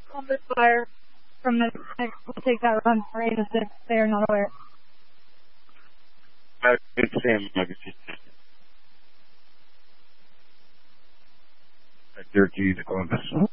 Columbus Fire from the 6 will take that run for 8 to 6. They are not aware. Dirty to Columbus.